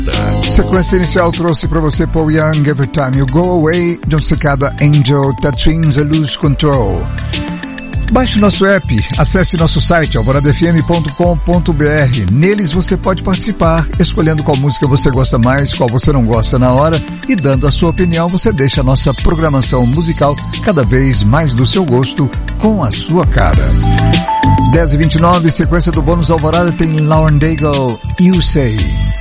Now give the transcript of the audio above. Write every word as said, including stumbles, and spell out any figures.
Sequência inicial trouxe para você Paul Young, Every Time You Go Away, John Cicada, Angel, Tatwins, Lose Control. Baixe nosso app, acesse nosso site alvorada f m ponto com ponto b r. Neles você pode participar, escolhendo qual música você gosta mais, qual você não gosta na hora, e dando a sua opinião você deixa a nossa programação musical cada vez mais do seu gosto, com a sua cara. dez e vinte e nove, sequência do bônus Alvorada tem Lauren Daigle, You Say.